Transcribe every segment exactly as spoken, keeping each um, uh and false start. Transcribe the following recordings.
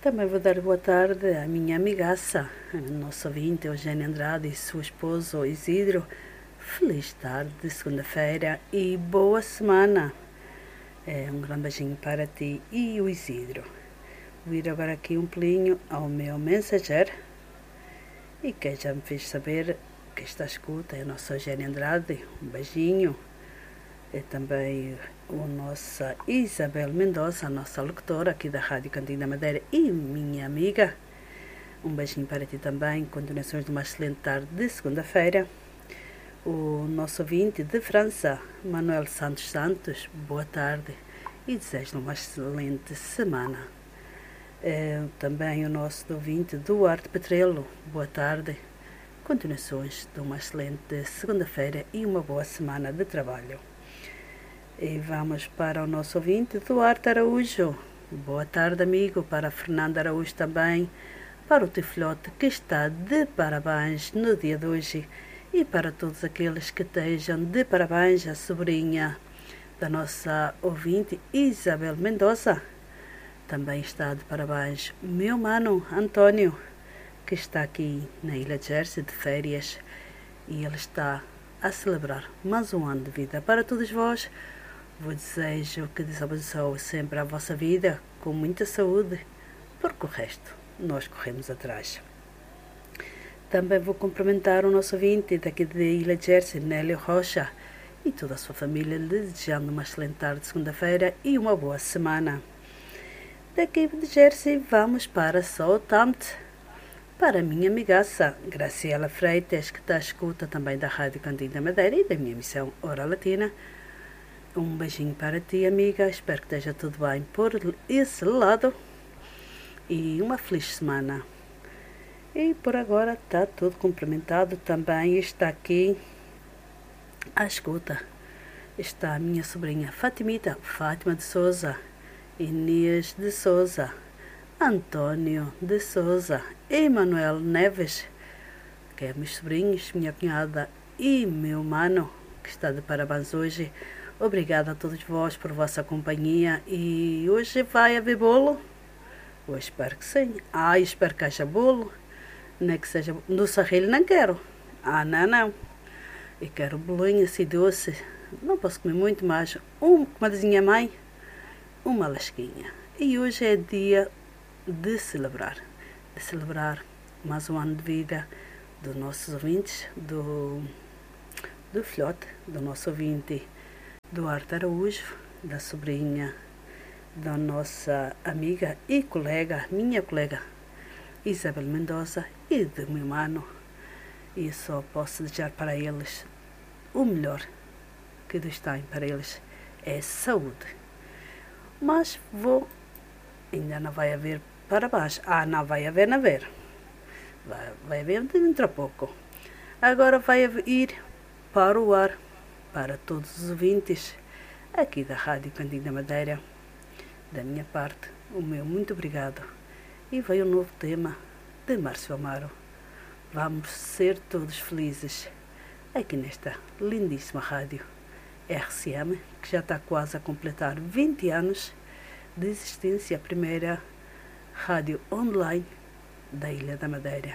Também vou dar boa tarde à minha amigaça, a nossa ouvinte Eugênia Andrade e seu esposo Isidro. Feliz tarde de segunda-feira e boa semana. É, um grande beijinho para ti e o Isidro. Vou ir agora aqui um pelinho ao meu Messenger. E quem já me fez saber que está à escuta é a nossa Eugênia Andrade. Um beijinho. É também a nossa Isabel Mendonça, a nossa locutora aqui da Rádio Cantinho da Madeira e minha amiga. Um beijinho para ti também. Continuações de uma excelente tarde de segunda-feira. O nosso ouvinte de França, Manuel Santos Santos, boa tarde e desejo uma excelente semana. É, também o nosso ouvinte Duarte Petrelo, boa tarde. Continuações de uma excelente segunda-feira e uma boa semana de trabalho. E vamos para o nosso ouvinte Duarte Araújo. Boa tarde, amigo. Para Fernando Araújo também. Para o teu filhote que está de parabéns no dia de hoje. E para todos aqueles que estejam de parabéns, a sobrinha da nossa ouvinte Isabel Mendonça. Também está de parabéns meu mano António, que está aqui na Ilha de Jersey de férias. E ele está a celebrar mais um ano de vida. Para todos vós, vos desejo que Deus abençoe sempre a vossa vida com muita saúde, porque o resto nós corremos atrás. Também vou cumprimentar o nosso ouvinte daqui de Ilha de Jersey, Nélio Rocha, e toda a sua família, lhe desejando uma excelente tarde de segunda-feira e uma boa semana. Daqui de Jersey vamos para Southampton, para a minha amigaça Graciela Freitas, que está à escuta também da Rádio Cantinho da Madeira e da minha missão Hora Latina. Um beijinho para ti, amiga. Espero que esteja tudo bem por esse lado. E uma feliz semana. E por agora está tudo cumprimentado. Também está aqui à escuta. Está a minha sobrinha Fatimita, Fátima de Souza, Inês de Souza, Antônio de Souza, Emanuel Neves, que é meus sobrinhos, minha cunhada e meu mano, que está de parabéns hoje. Obrigada a todos vós por vossa companhia. E hoje vai haver bolo? Eu espero que sim. Ah, espero que haja bolo. Nem que seja no sarrilho, não quero. Ah, não, não. Eu quero bolinho assim doce. Não posso comer muito, mas um, como dizia minha mãe, uma lasquinha. E hoje é dia de celebrar. De celebrar mais um ano de vida dos nossos ouvintes, do, do filhote, do nosso ouvinte Duarte Araújo, da sobrinha da nossa amiga e colega, minha colega Isabel Mendonça e do meu mano. E só posso desejar para eles o melhor que Deus tem para eles é saúde. Mas vou, ainda não vai haver parabéns. Ah, não vai haver, não haver. Vai, vai haver dentro a pouco. Agora vai ir para o ar, para todos os ouvintes aqui da Rádio Cantinho da Madeira. Da minha parte, o meu muito obrigado. E veio um novo tema de Márcio Amaro. Vamos ser todos felizes aqui nesta lindíssima rádio R C M, que já está quase a completar vinte anos de existência, a primeira rádio online da Ilha da Madeira.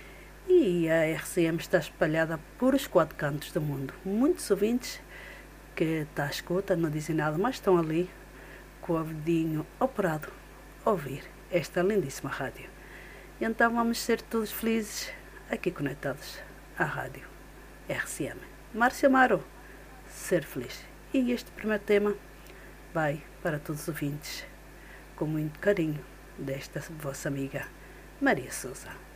E a R C M está espalhada por os quatro cantos do mundo. Muitos ouvintes que está à escuta, não dizem nada, mas estão ali com o ouvidinho operado a ouvir esta lindíssima rádio. E então vamos ser todos felizes aqui conectados à rádio R C M. Márcio Amaro, ser feliz. E este primeiro tema vai para todos os ouvintes, com muito carinho, desta vossa amiga Maria Souza.